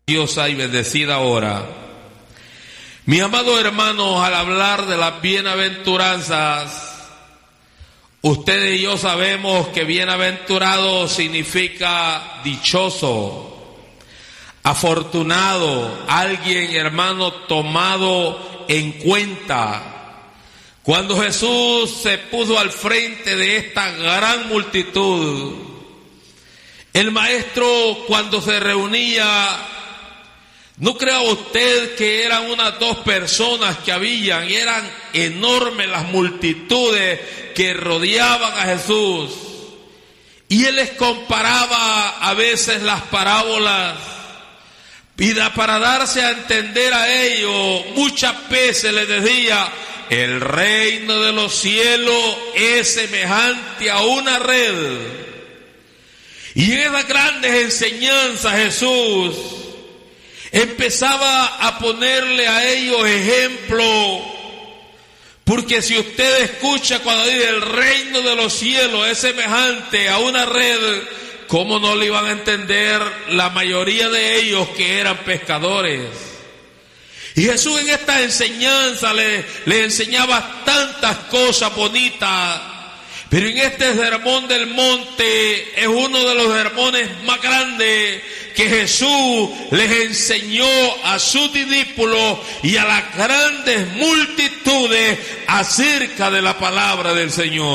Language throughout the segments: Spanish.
Y bendecida hora. Mis amados hermanos, al hablar de las bienaventuranzas, ustedes y yo sabemos que bienaventurado significa dichoso, afortunado, alguien, hermano, tomado en cuenta. Cuando Jesús se puso al frente de esta gran multitud, el maestro, cuando se reunía, no crea usted que eran unas 2 personas que habían, y eran enormes las multitudes que rodeaban a Jesús. Y él les comparaba a veces las parábolas, y para darse a entender a ellos, muchas veces les decía: el reino de los cielos es semejante a una red. Y en esas grandes enseñanzas Jesús empezaba a ponerle a ellos ejemplo, porque si usted escucha cuando dice el reino de los cielos es semejante a una red, ¿cómo no le iban a entender la mayoría de ellos que eran pescadores? Y Jesús en esta enseñanza le enseñaba tantas cosas bonitas, pero en este sermón del monte es uno de los sermones más grandes que Jesús les enseñó a sus discípulos y a las grandes multitudes acerca de la palabra del Señor.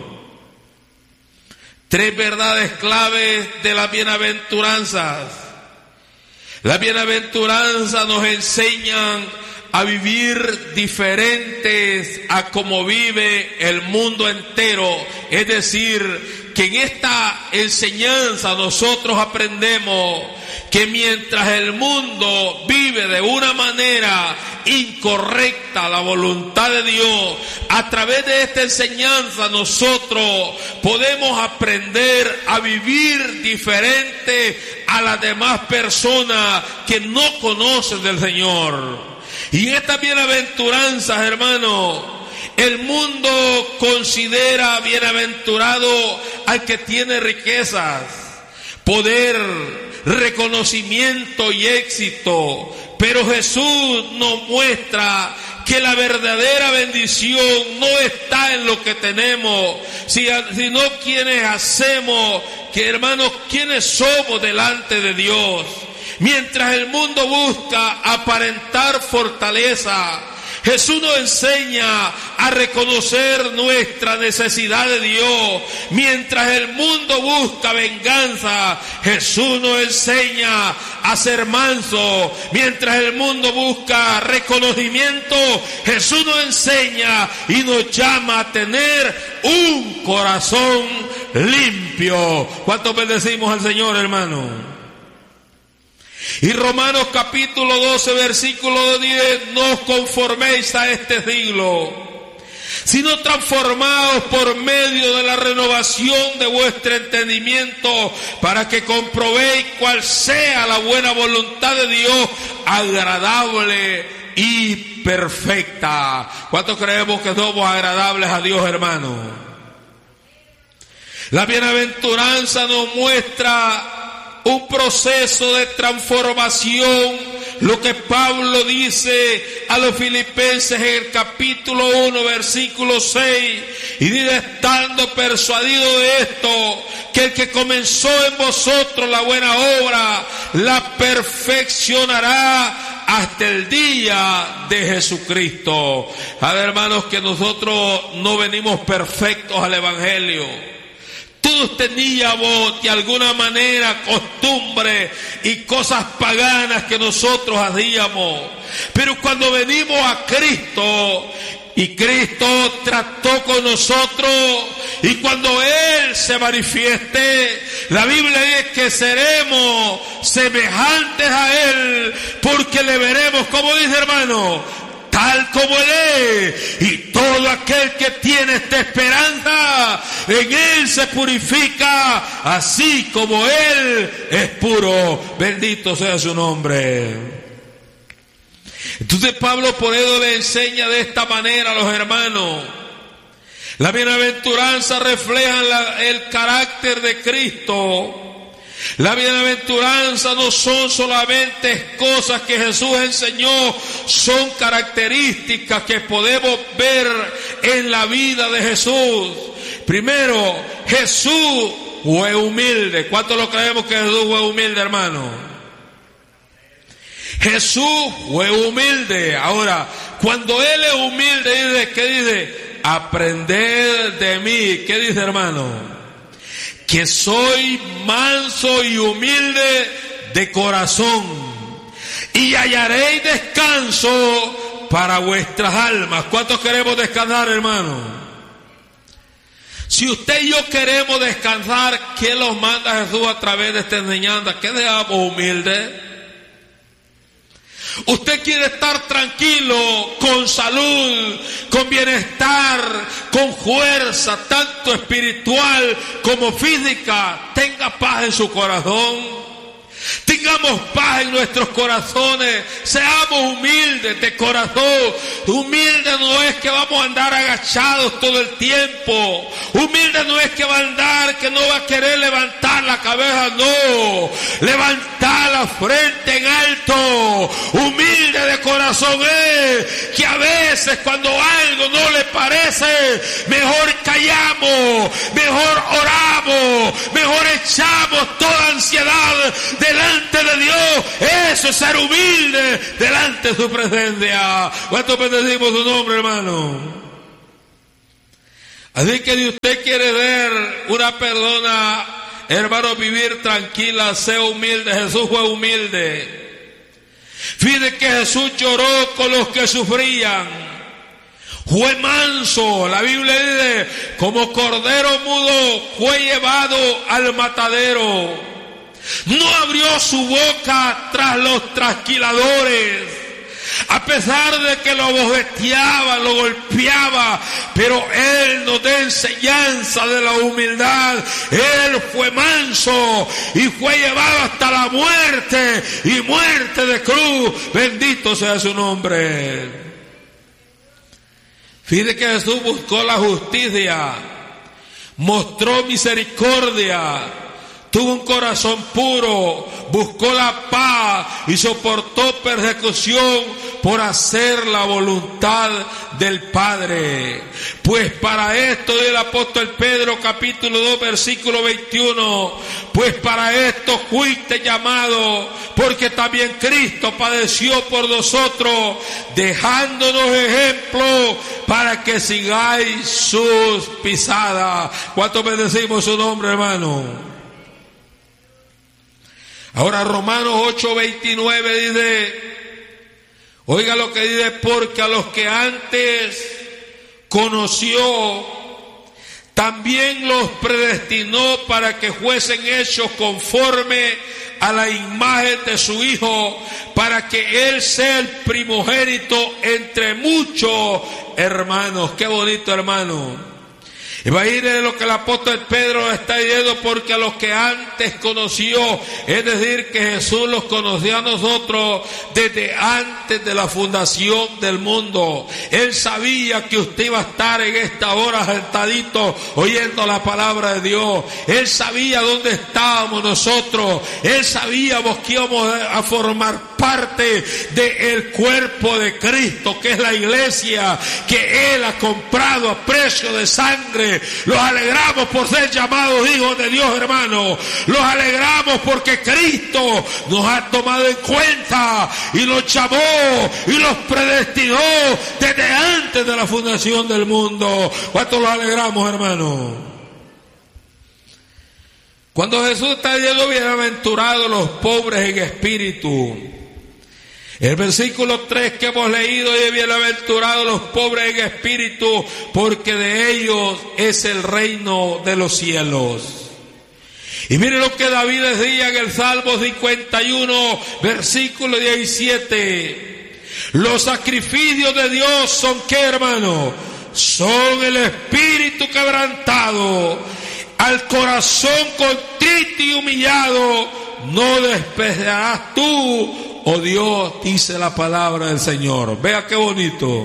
3 verdades claves de las bienaventuranzas. Las bienaventuranzas nos enseñan a vivir diferentes a como vive el mundo entero. Es decir, que en esta enseñanza nosotros aprendemos que mientras el mundo vive de una manera incorrecta la voluntad de Dios, a través de esta enseñanza nosotros podemos aprender a vivir diferente a las demás personas que no conocen del Señor. Y en estas bienaventuranzas, hermano, el mundo considera bienaventurado al que tiene riquezas, poder, reconocimiento y éxito. Pero Jesús nos muestra que la verdadera bendición no está en lo que tenemos, sino quienes hacemos, que hermanos, quienes somos delante de Dios. Mientras el mundo busca aparentar fortaleza, Jesús nos enseña a reconocer nuestra necesidad de Dios. Mientras el mundo busca venganza, Jesús nos enseña a ser manso. Mientras el mundo busca reconocimiento, Jesús nos enseña y nos llama a tener un corazón limpio. ¿Cuántos bendecimos al Señor, hermano? Y Romanos capítulo 12 versículo 10: no os conforméis a este siglo, sino transformaos por medio de la renovación de vuestro entendimiento, para que comprobéis cuál sea la buena voluntad de Dios, agradable y perfecta. ¿Cuántos creemos que somos agradables a Dios, hermano? La bienaventuranza nos muestra un proceso de transformación, lo que Pablo dice a los filipenses en el capítulo 1 versículo 6, y dice: estando persuadido de esto, que el que comenzó en vosotros la buena obra la perfeccionará hasta el día de Jesucristo. A ver, hermanos, que nosotros no venimos perfectos al evangelio. Todos teníamos de alguna manera costumbre y cosas paganas que nosotros hacíamos. Pero cuando venimos a Cristo, y Cristo trató con nosotros, y cuando Él se manifieste, la Biblia dice que seremos semejantes a Él, porque le veremos, como dice, hermano, tal como Él es. Y todo aquel que tiene esta esperanza, en Él se purifica, así como Él es puro. Bendito sea su nombre. Entonces Pablo por eso le enseña de esta manera a los hermanos. La bienaventuranza refleja el carácter de Cristo. La bienaventuranza no son solamente cosas que Jesús enseñó, son características que podemos ver en la vida de Jesús. Primero, Jesús fue humilde. ¿Cuántos lo creemos que Jesús fue humilde, hermano? Jesús fue humilde. Ahora, cuando Él es humilde, ¿qué dice? Aprended de mí. ¿Qué dice, hermano? Que soy manso y humilde de corazón, y hallaréis descanso para vuestras almas. ¿Cuántos queremos descansar, hermano? Si usted y yo queremos descansar, ¿quién los manda Jesús a través de esta enseñanza? Que seamos humildes. Usted quiere estar tranquilo, con salud, con bienestar, con fuerza, tanto espiritual como física. Tenga paz en su corazón. Tengamos paz en nuestros corazones. Seamos humildes de corazón. Humilde no es que vamos a andar agachados todo el tiempo. Humilde no es que va a andar, que no va a querer levantar la cabeza. No, levantar la frente en alto. Humilde de corazón es que a veces cuando algo no le parece, mejor callamos, mejor oramos, mejor echamos toda ansiedad delante de Dios. Eso es ser humilde delante de su presencia. ¿Cuántos bendecimos su nombre, hermano? Así que si usted quiere ver una persona, hermano, vivir tranquila, sea humilde. Jesús fue humilde. Fíjate que Jesús lloró con los que sufrían. Fue manso. La Biblia dice, como cordero mudo fue llevado al matadero. No abrió su boca tras los trasquiladores, a pesar de que lo bojeteaba, lo golpeaba, pero Él nos da enseñanza de la humildad. Él fue manso y fue llevado hasta la muerte, y muerte de cruz. Bendito sea su nombre. Fíjate que Jesús buscó la justicia, mostró misericordia, tuvo un corazón puro, buscó la paz y soportó persecución por hacer la voluntad del Padre. Pues para esto, dice el apóstol Pedro, capítulo 2, versículo 21, pues para esto fuiste llamado, porque también Cristo padeció por nosotros, dejándonos ejemplo para que sigáis sus pisadas. ¿Cuánto bendecimos su nombre, hermano? Ahora Romanos 8:29 dice, oiga lo que dice, porque a los que antes conoció, también los predestinó para que fuesen hechos conforme a la imagen de su Hijo, para que Él sea el primogénito entre muchos hermanos. Qué bonito, hermano. Imagínense lo que el apóstol Pedro está diciendo, porque a los que antes conoció, es decir, que Jesús los conoció a nosotros desde antes de la fundación del mundo. Él sabía que usted iba a estar en esta hora sentadito oyendo la palabra de Dios. Él sabía dónde estábamos nosotros. Él sabíamos que íbamos a formar parte del cuerpo de Cristo, que es la iglesia, que Él ha comprado a precio de sangre. Los alegramos por ser llamados hijos de Dios, hermano. Los alegramos porque Cristo nos ha tomado en cuenta y los llamó y los predestinó desde antes de la fundación del mundo. ¿Cuánto los alegramos, hermano? Cuando Jesús está diciendo bienaventurados los pobres en espíritu, el versículo 3 que hemos leído es bienaventurados los pobres en espíritu, porque de ellos es el reino de los cielos. Y mire lo que David decía en el Salmo 51, versículo 17. Los sacrificios de Dios son, ¿qué, hermano? Son el espíritu quebrantado, al corazón contrito y humillado no despreciarás tú, oh Dios, dice la palabra del Señor. Vea qué bonito.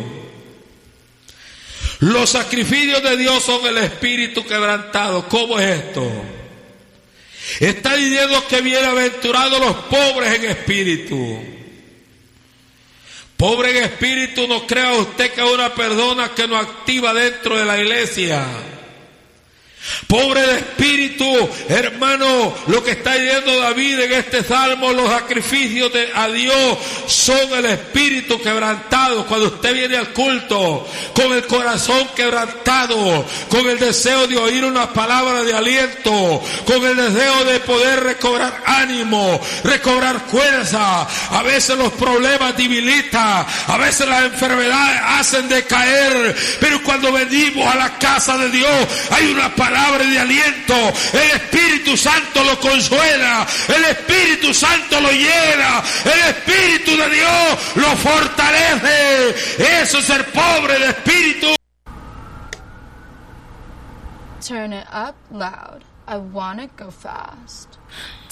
Los sacrificios de Dios son el espíritu quebrantado. ¿Cómo es esto? Está diciendo que bienaventurados los pobres en espíritu. Pobre en espíritu, no crea usted que es una persona que no activa dentro de la iglesia. Pobre de espíritu, hermano, lo que está diciendo David en este salmo, los sacrificios a Dios son el espíritu quebrantado. Cuando usted viene al culto con el corazón quebrantado, con el deseo de oír una palabra de aliento, con el deseo de poder recobrar ánimo, recobrar fuerza. A veces los problemas debilitan, a veces las enfermedades hacen decaer, pero cuando venimos a la casa de Dios hay una palabra de aliento. El Espíritu Santo lo consuela, el Espíritu Santo lo llena, el Espíritu de Dios lo fortalece. Eso es ser pobre de espíritu. Turn it up loud. I wanna go fast.